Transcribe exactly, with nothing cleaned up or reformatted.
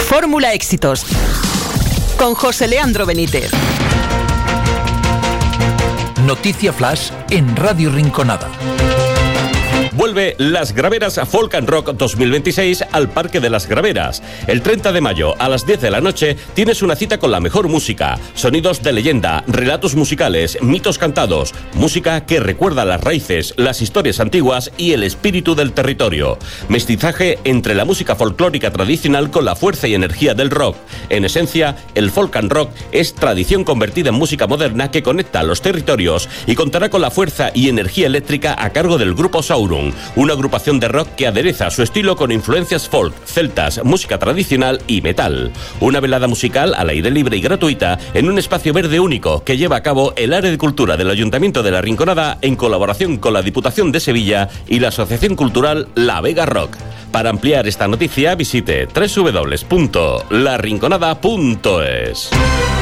Fórmula Éxitos con José Leandro Benítez. Noticia Flash en Radio Rinconada. Vuelve Las Graveras Folk and Rock dos mil veintiséis al Parque de las Graveras. El treinta de mayo a las diez de la noche tienes una cita con la mejor música, sonidos de leyenda, relatos musicales, mitos cantados, música que recuerda las raíces, las historias antiguas y el espíritu del territorio. Mestizaje entre la música folclórica tradicional con la fuerza y energía del rock. En esencia, el folk and rock es tradición convertida en música moderna que conecta a los territorios y contará con la fuerza y energía eléctrica a cargo del grupo Sauron, una agrupación de rock que adereza su estilo con influencias folk, celtas, música tradicional y metal. Una velada musical al aire libre y gratuita en un espacio verde único que lleva a cabo el Área de Cultura del Ayuntamiento de La Rinconada en colaboración con la Diputación de Sevilla y la Asociación Cultural La Vega Rock. Para ampliar esta noticia visite doble u doble u doble u punto la rinconada punto es.